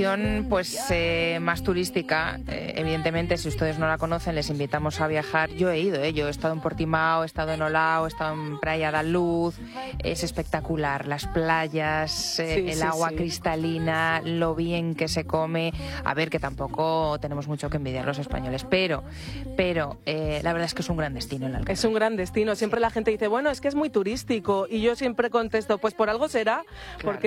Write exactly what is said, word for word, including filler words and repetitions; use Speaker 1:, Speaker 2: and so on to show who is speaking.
Speaker 1: Pues eh, más turística, eh, evidentemente, si ustedes no la conocen, les invitamos a viajar. Yo he ido, ¿eh? Yo he estado en Portimao, he estado en Olao, he estado en Praia da Luz. Es espectacular, las playas, eh,
Speaker 2: Sí,
Speaker 1: el
Speaker 2: sí,
Speaker 1: agua
Speaker 2: sí.
Speaker 1: cristalina, lo bien que se come. A ver, que tampoco tenemos mucho que envidiar los españoles, pero, pero eh, la verdad es que es un gran destino el Alcázar.
Speaker 2: Es un gran destino. Siempre la gente dice, bueno, es que es muy turístico. Y yo siempre contesto, pues por algo será,
Speaker 1: Claro.
Speaker 2: porque